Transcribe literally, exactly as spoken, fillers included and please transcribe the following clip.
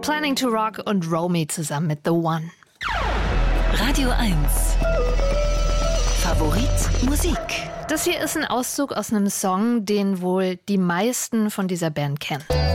Planning to Rock und Romy zusammen mit The One. Radio eins. Favorit Musik. Das hier ist ein Auszug aus einem Song, den wohl die meisten von dieser Band kennen.